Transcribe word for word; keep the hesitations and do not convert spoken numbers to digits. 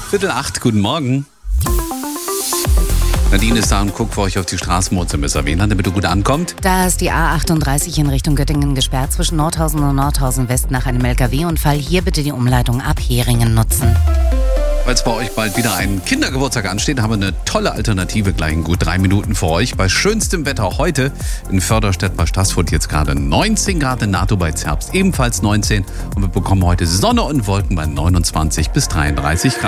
Viertel acht, guten Morgen. Nadine ist da und guckt für euch auf die Straßenmodsemesser. Wen hat, damit du gut ankommt? Da ist die A achtunddreißig in Richtung Göttingen gesperrt zwischen Nordhausen und Nordhausen West nach einem L K W-Unfall. Hier bitte die Umleitung ab Heringen nutzen. Weil es bei euch bald wieder ein Kindergeburtstag ansteht, haben wir eine tolle Alternative gleich in gut drei Minuten für euch. Bei schönstem Wetter heute in Förderstedt bei Staßfurt jetzt gerade neunzehn Grad, in NATO bei Zerbst ebenfalls neunzehn. Und wir bekommen heute Sonne und Wolken bei neunundzwanzig bis dreiunddreißig Grad.